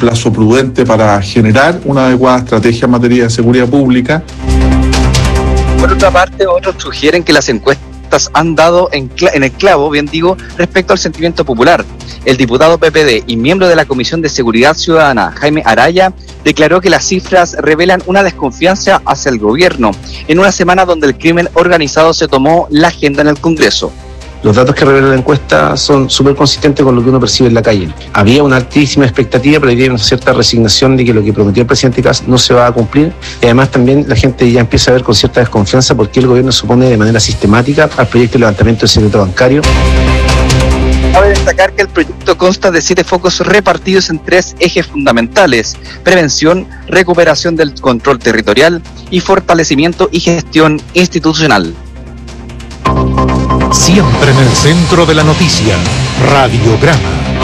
plazo prudente para generar una adecuada estrategia en materia de seguridad pública. Por otra parte, otros sugieren que las encuestas han dado en el clavo, bien digo, respecto al sentimiento popular. El diputado PPD y miembro de la Comisión de Seguridad Ciudadana, Jaime Araya, declaró que las cifras revelan una desconfianza hacia el gobierno, en una semana donde el crimen organizado se tomó la agenda en el Congreso. Los datos que revela la encuesta son súper consistentes con lo que uno percibe en la calle. Había una altísima expectativa, pero había una cierta resignación de que lo que prometió el presidente Kast no se va a cumplir. Y además también la gente ya empieza a ver con cierta desconfianza porque el gobierno se opone de manera sistemática al proyecto de levantamiento del secreto bancario. Cabe destacar que el proyecto consta de 7 focos repartidos en 3 ejes fundamentales: prevención, recuperación del control territorial y fortalecimiento y gestión institucional. Siempre en el centro de la noticia, Radiograma.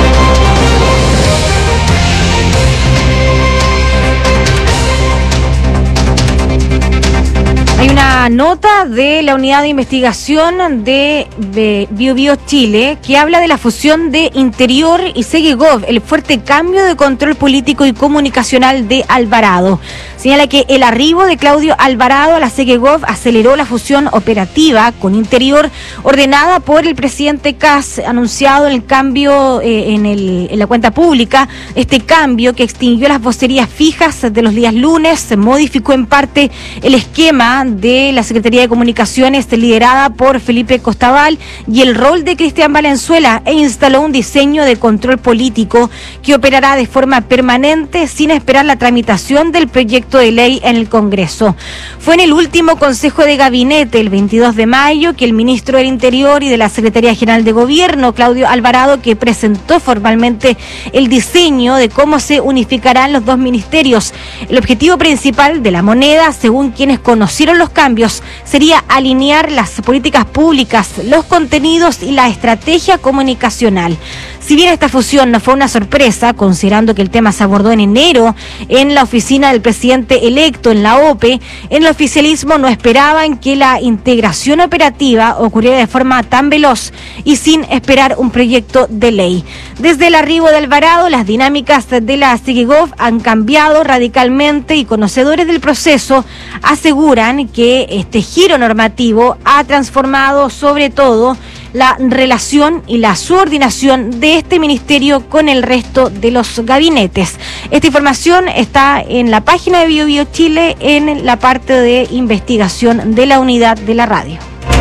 Hay una nota de la Unidad de Investigación de BioBio Chile que habla de la fusión de Interior y Segegov, el fuerte cambio de control político y comunicacional de Alvarado. Señala que el arribo de Claudio Alvarado a la Segegov aceleró la fusión operativa con Interior ordenada por el presidente Kast, anunciado el cambio en la cuenta pública. Este cambio que extinguió las vocerías fijas de los días lunes, modificó en parte el esquema de la Secretaría de Comunicaciones liderada por Felipe Costabal y el rol de Cristian Valenzuela, e instaló un diseño de control político que operará de forma permanente sin esperar la tramitación del proyecto de ley en el Congreso. Fue en el último Consejo de Gabinete, el 22 de mayo, que el ministro del Interior y de la Secretaría General de Gobierno, Claudio Alvarado, que presentó formalmente el diseño de cómo se unificarán los dos ministerios. El objetivo principal de la moneda, según quienes conocieron los cambios, sería alinear las políticas públicas, los contenidos y la estrategia comunicacional. Si bien esta fusión no fue una sorpresa, considerando que el tema se abordó en enero en la oficina del presidente electo en la OPE, en el oficialismo no esperaban que la integración operativa ocurriera de forma tan veloz y sin esperar un proyecto de ley. Desde el arribo de Alvarado, las dinámicas de la Segegov han cambiado radicalmente y conocedores del proceso aseguran que este giro normativo ha transformado sobre todo la relación y la subordinación de este ministerio con el resto de los gabinetes. Esta información está en la página de BioBio Chile, en la parte de investigación de la unidad de la radio.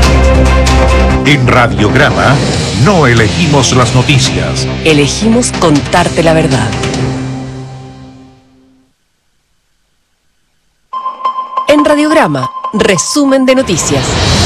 En Radiograma no elegimos las noticias, elegimos contarte la verdad. En Radiograma, resumen de noticias.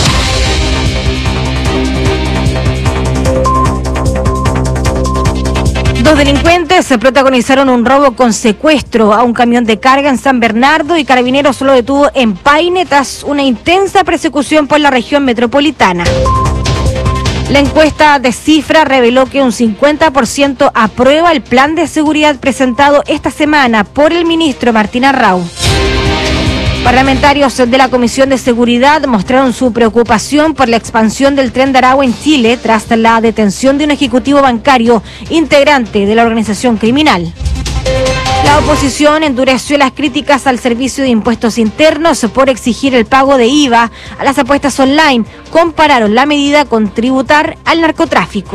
Dos delincuentes se protagonizaron un robo con secuestro a un camión de carga en San Bernardo y Carabineros lo detuvo en Paine tras una intensa persecución por la región metropolitana. La encuesta de Cifra reveló que un 50% aprueba el plan de seguridad presentado esta semana por el ministro Martín Arrau. Parlamentarios de la Comisión de Seguridad mostraron su preocupación por la expansión del Tren de Aragua en Chile tras la detención de un ejecutivo bancario integrante de la organización criminal. La oposición endureció las críticas al Servicio de Impuestos Internos por exigir el pago de IVA a las apuestas online. Compararon la medida con tributar al narcotráfico.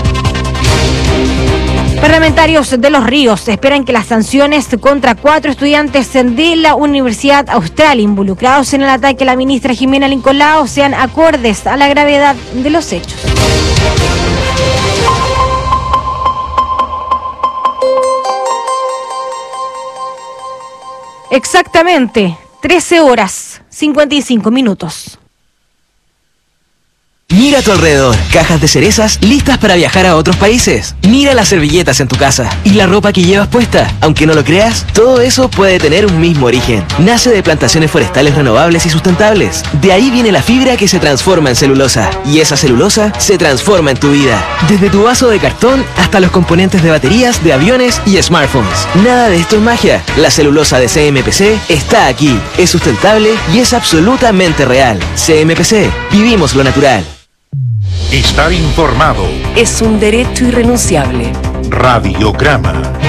Parlamentarios de Los Ríos esperan que las sanciones contra 4 estudiantes de la Universidad Austral involucrados en el ataque a la ministra Jimena Lincolao sean acordes a la gravedad de los hechos. Exactamente, 13 horas, 55 minutos. Mira a tu alrededor, cajas de cerezas listas para viajar a otros países. Mira las servilletas en tu casa y la ropa que llevas puesta. Aunque no lo creas, todo eso puede tener un mismo origen. Nace de plantaciones forestales renovables y sustentables. De ahí viene la fibra que se transforma en celulosa. Y esa celulosa se transforma en tu vida. Desde tu vaso de cartón hasta los componentes de baterías, de aviones y smartphones. Nada de esto es magia. La celulosa de CMPC está aquí. Es sustentable y es absolutamente real. CMPC, vivimos lo natural. Estar informado es un derecho irrenunciable. Radiograma.